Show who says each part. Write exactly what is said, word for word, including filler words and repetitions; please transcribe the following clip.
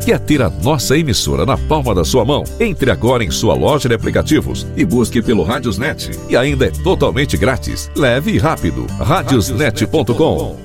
Speaker 1: Quer ter a nossa emissora na palma da sua mão? Entre agora em sua loja de aplicativos e busque pelo Radiosnet. E ainda é totalmente grátis. Leve e rápido. radiosnet ponto com.